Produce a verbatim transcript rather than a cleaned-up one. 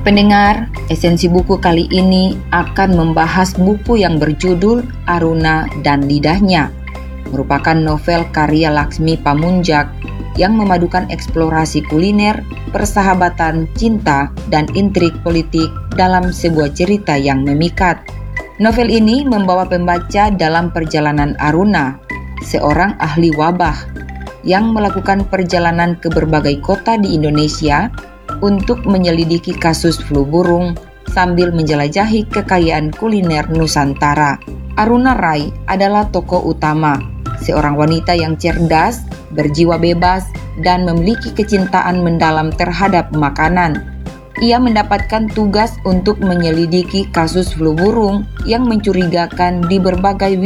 Pendengar, esensi buku kali ini akan membahas buku yang berjudul Aruna dan Lidahnya, merupakan novel karya Laksmi Pamunjak yang memadukan eksplorasi kuliner, persahabatan, cinta, dan intrik politik dalam sebuah cerita yang memikat. Novel ini membawa pembaca dalam perjalanan Aruna, seorang ahli wabah yang melakukan perjalanan ke berbagai kota di Indonesia untuk menyelidiki kasus flu burung sambil menjelajahi kekayaan kuliner Nusantara. Aruna Rai adalah tokoh utama, seorang wanita yang cerdas, berjiwa bebas, dan memiliki kecintaan mendalam terhadap makanan. Ia mendapatkan tugas untuk menyelidiki kasus flu burung yang mencurigakan di berbagai